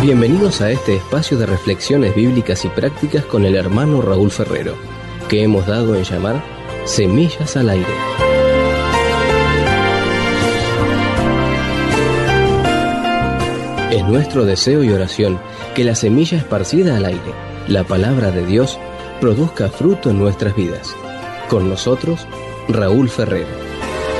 Bienvenidos a este espacio de reflexiones bíblicas y prácticas con el hermano Raúl Ferrero, que hemos dado en llamar Semillas al Aire. Es nuestro deseo y oración que la semilla esparcida al aire, la palabra de Dios, produzca fruto en nuestras vidas. Con nosotros, Raúl Ferrero.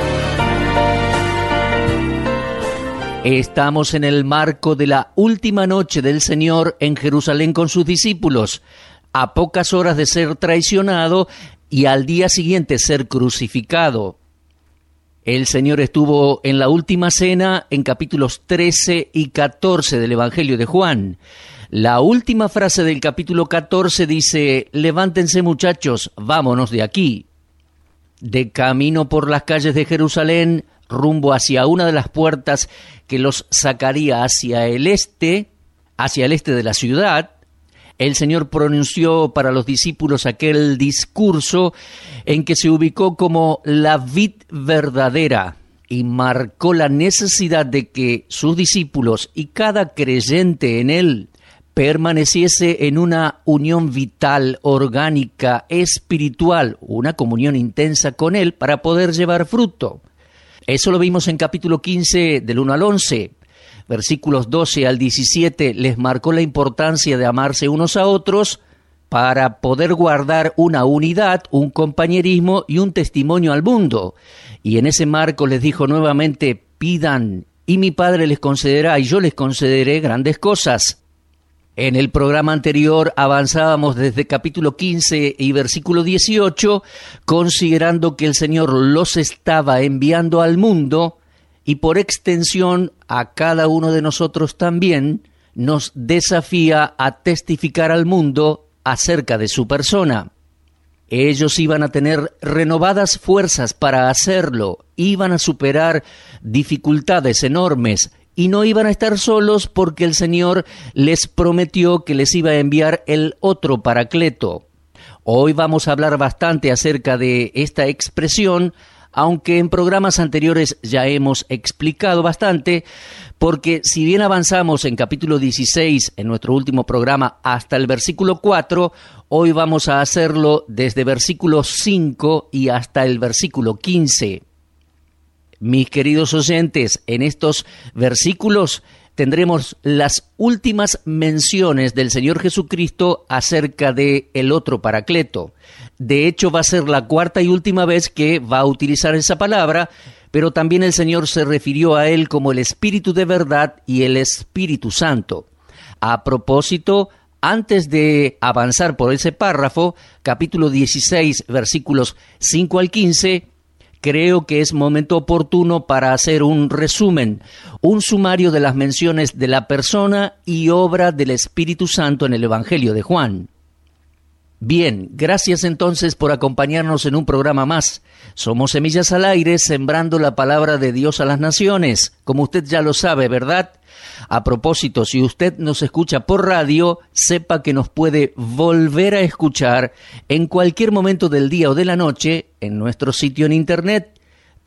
Estamos en el marco de la última noche del Señor en Jerusalén con sus discípulos, a pocas horas de ser traicionado y al día siguiente ser crucificado. El Señor estuvo en la última cena en capítulos 13 y 14 del Evangelio de Juan. La última frase del capítulo 14 dice: «Levántense, muchachos, vámonos de aquí». De camino por las calles de Jerusalén, rumbo hacia una de las puertas que los sacaría hacia el este de la ciudad, el Señor pronunció para los discípulos aquel discurso en que se ubicó como la vid verdadera y marcó la necesidad de que sus discípulos y cada creyente en él permaneciese en una unión vital, orgánica, espiritual, una comunión intensa con él para poder llevar fruto. Eso lo vimos en capítulo 15 del 1 al 11. Versículos 12 al 17 les marcó la importancia de amarse unos a otros para poder guardar una unidad, un compañerismo y un testimonio al mundo. Y en ese marco les dijo nuevamente: pidan y mi Padre les concederá y yo les concederé grandes cosas. En el programa anterior avanzábamos desde capítulo 15 y versículo 18, considerando que el Señor los estaba enviando al mundo y por extensión a cada uno de nosotros también nos desafía a testificar al mundo acerca de su persona. Ellos iban a tener renovadas fuerzas para hacerlo, iban a superar dificultades enormes, y no iban a estar solos porque el Señor les prometió que les iba a enviar el otro Paracleto. Hoy vamos a hablar bastante acerca de esta expresión, aunque en programas anteriores ya hemos explicado bastante, porque si bien avanzamos en capítulo 16, en nuestro último programa, hasta el versículo 4, hoy vamos a hacerlo desde versículo 5 y hasta el versículo 15. Mis queridos oyentes, en estos versículos tendremos las últimas menciones del Señor Jesucristo acerca de el otro Paracleto. De hecho, va a ser la cuarta y última vez que va a utilizar esa palabra, pero también el Señor se refirió a él como el Espíritu de verdad y el Espíritu Santo. A propósito, antes de avanzar por ese párrafo, capítulo 16, versículos 5 al 15, creo que es momento oportuno para hacer un resumen, un sumario de las menciones de la persona y obra del Espíritu Santo en el Evangelio de Juan. Bien, gracias entonces por acompañarnos en un programa más. Somos Semillas al Aire, sembrando la palabra de Dios a las naciones, como usted ya lo sabe, ¿verdad? A propósito, si usted nos escucha por radio, sepa que nos puede volver a escuchar en cualquier momento del día o de la noche en nuestro sitio en internet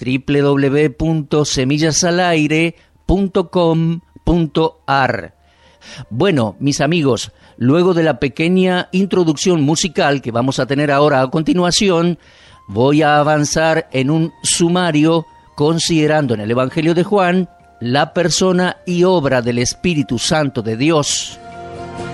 www.semillasalaire.com.ar. Bueno, mis amigos, luego de la pequeña introducción musical que vamos a tener ahora a continuación, voy a avanzar en un sumario considerando en el Evangelio de Juan la persona y obra del Espíritu Santo de Dios.